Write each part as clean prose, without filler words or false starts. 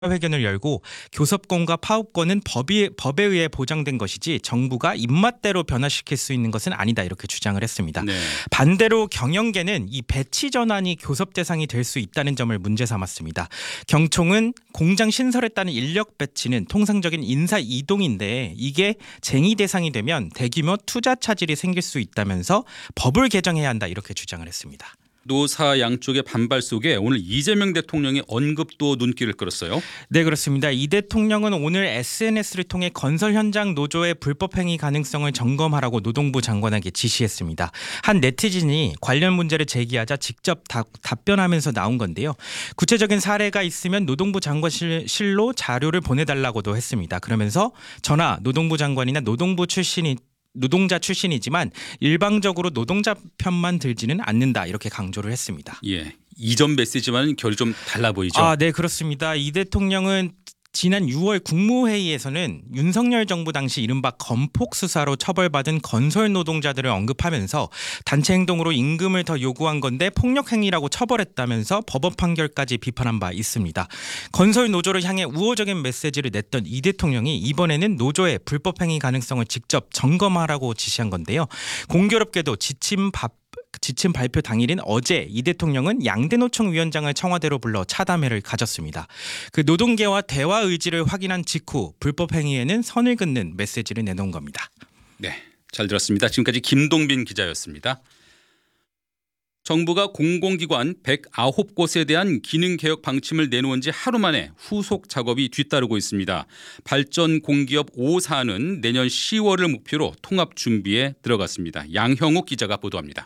회견을 열고 교섭권과 파업권은 법에 의해 보장된 것이지 정부가 입맛대로 변화시킬 수 있는 것은 아니다 이렇게 주장을 했습니다. 네. 반대로 경영계는 이 배치 전환이 교섭 대상이 될 수 있다는 점을 문제 삼았습니다. 경총은 공장 신설에 따른 인력 배치는 통상적인 인사 이동인데 이게 쟁의 대상이 되면 대규모 투자 차질이 생길 수 있다면서 법을 개정해야 한다 이렇게 주장을 했습니다. 노사 양쪽의 반발 속에 오늘 이재명 대통령의 언급도 눈길을 끌었어요. 네, 그렇습니다. 이 대통령은 오늘 SNS를 통해 건설 현장 노조의 불법 행위 가능성을 점검하라고 노동부 장관에게 지시했습니다. 한 네티즌이 관련 문제를 제기하자 직접 답변하면서 나온 건데요. 구체적인 사례가 있으면 노동부 장관실로 자료를 보내달라고도 했습니다. 그러면서 저나 노동부 장관이나 노동자 출신이지만 일방적으로 노동자 편만 들지는 않는다 이렇게 강조를 했습니다. 예, 이전 메시지와는 결이 좀 달라 보이죠. 네, 그렇습니다. 이 대통령은 지난 6월 국무회의에서는 윤석열 정부 당시 이른바 건폭 수사로 처벌받은 건설 노동자들을 언급하면서 단체 행동으로 임금을 더 요구한 건데 폭력 행위라고 처벌했다면서 법원 판결까지 비판한 바 있습니다. 건설 노조를 향해 우호적인 메시지를 냈던 이 대통령이 이번에는 노조의 불법 행위 가능성을 직접 점검하라고 지시한 건데요. 공교롭게도 지침 발표 당일인 어제 이 대통령은 양대노총 위원장을 청와대로 불러 차담회를 가졌습니다. 그 노동계와 대화 의지를 확인한 직후 불법 행위에는 선을 긋는 메시지를 내놓은 겁니다. 네, 잘 들었습니다. 지금까지 김동빈 기자였습니다. 정부가 공공기관 109곳에 대한 기능개혁 방침을 내놓은 지 하루 만에 후속 작업이 뒤따르고 있습니다. 발전공기업 5사는 내년 10월을 목표로 통합 준비에 들어갔습니다. 양형욱 기자가 보도합니다.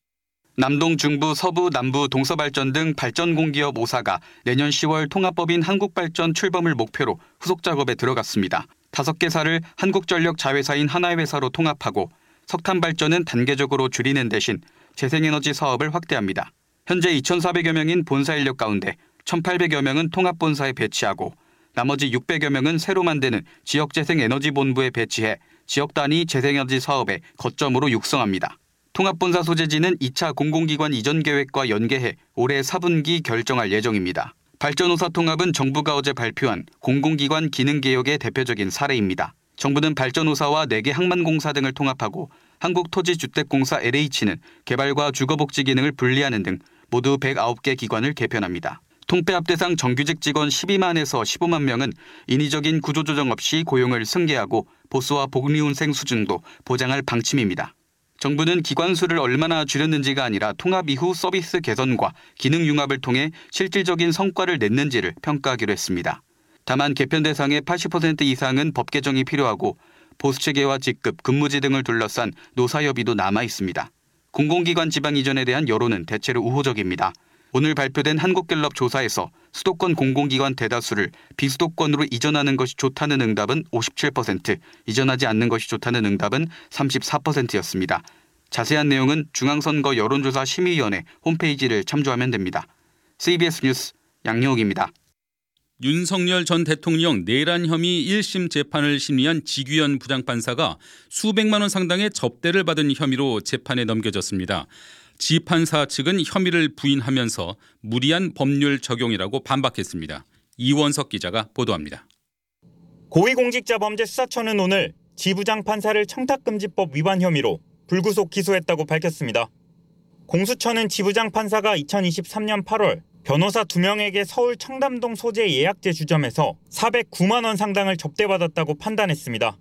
남동, 중부, 서부, 남부, 동서발전 등 발전공기업 5사가 내년 10월 통합법인 한국발전 출범을 목표로 후속 작업에 들어갔습니다. 5개 사를 한국전력 자회사인 하나의 회사로 통합하고 석탄발전은 단계적으로 줄이는 대신 재생에너지 사업을 확대합니다. 현재 2,400여 명인 본사 인력 가운데 1,800여 명은 통합본사에 배치하고 나머지 600여 명은 새로 만드는 지역재생에너지본부에 배치해 지역 단위 재생에너지 사업의 거점으로 육성합니다. 통합본사 소재지는 2차 공공기관 이전 계획과 연계해 올해 4분기 결정할 예정입니다. 발전호사 통합은 정부가 어제 발표한 공공기관 기능개혁의 대표적인 사례입니다. 정부는 발전호사와 4개 항만공사 등을 통합하고 한국토지주택공사 LH는 개발과 주거복지 기능을 분리하는 등 모두 109개 기관을 개편합니다. 통폐합 대상 정규직 직원 12만에서 15만 명은 인위적인 구조조정 없이 고용을 승계하고 보수와 복리훈생 수준도 보장할 방침입니다. 정부는 기관 수를 얼마나 줄였는지가 아니라 통합 이후 서비스 개선과 기능 융합을 통해 실질적인 성과를 냈는지를 평가하기로 했습니다. 다만 개편 대상의 80% 이상은 법 개정이 필요하고 보수체계와 직급, 근무지 등을 둘러싼 노사협의도 남아 있습니다. 공공기관 지방 이전에 대한 여론은 대체로 우호적입니다. 오늘 발표된 한국갤럽 조사에서 수도권 공공기관 대다수를 비수도권으로 이전하는 것이 좋다는 응답은 57%, 이전하지 않는 것이 좋다는 응답은 34%였습니다. 자세한 내용은 중앙선거 여론조사 심의위원회 홈페이지를 참조하면 됩니다. CBS 뉴스 양영욱입니다. 윤석열 전 대통령 내란 혐의 1심 재판을 심리한 지규현 부장판사가 수백만 원 상당의 접대를 받은 혐의로 재판에 넘겨졌습니다. 지 판사 측은 혐의를 부인하면서 무리한 법률 적용이라고 반박했습니다. 이원석 기자가 보도합니다. 고위공직자범죄수사처는 오늘 지 부장판사를 청탁금지법 위반 혐의로 불구속 기소했다고 밝혔습니다. 공수처는 지 부장판사가 2023년 8월 변호사 2명에게 서울 청담동 소재 예약제 주점에서 409만 원 상당을 접대받았다고 판단했습니다.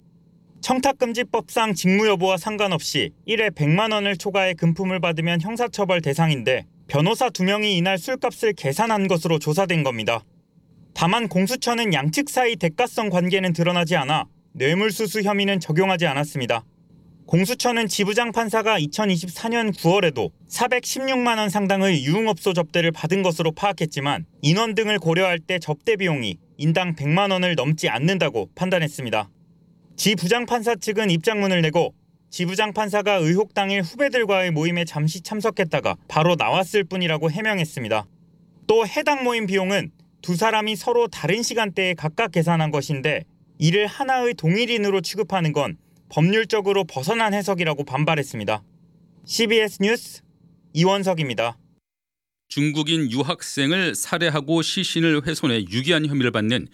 청탁금지법상 직무 여부와 상관없이 1회 100만 원을 초과해 금품을 받으면 형사처벌 대상인데 변호사 2명이 이날 술값을 계산한 것으로 조사된 겁니다. 다만 공수처는 양측 사이 대가성 관계는 드러나지 않아 뇌물수수 혐의는 적용하지 않았습니다. 공수처는 지 부장판사가 2024년 9월에도 416만 원 상당의 유흥업소 접대를 받은 것으로 파악했지만 인원 등을 고려할 때 접대 비용이 인당 100만 원을 넘지 않는다고 판단했습니다. 지 부장판사 측은 입장문을 내고 지 부장판사가 의혹 당일 후배들과의 모임에 잠시 참석했다가 바로 나왔을 뿐이라고 해명했습니다. 또 해당 모임 비용은 두 사람이 서로 다른 시간대에 각각 계산한 것인데 이를 하나의 동일인으로 취급하는 건 법률적으로 벗어난 해석이라고 반발했습니다. CBS 뉴스 이원석입니다. 중국인 유학생을 살해하고 시신을 훼손해 유기한 혐의를 받는